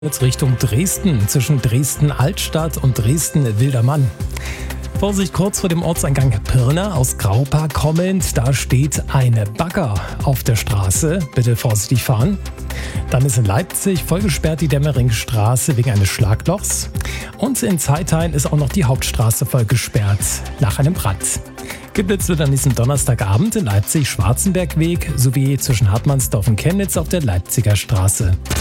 Jetzt Richtung Dresden, zwischen Dresden-Altstadt und Dresden-Wildermann. Vorsicht, kurz vor dem Ortseingang Pirna aus Graupa kommend, da steht ein Bagger auf der Straße. Bitte vorsichtig fahren. Dann ist in Leipzig vollgesperrt die Dämmeringstraße wegen eines Schlaglochs. Und in Zeithain ist auch noch die Hauptstraße vollgesperrt nach einem Brand. Geblitzt wird an diesem Donnerstagabend in Leipzig Schwarzenbergweg sowie zwischen Hartmannsdorf und Chemnitz auf der Leipziger Straße.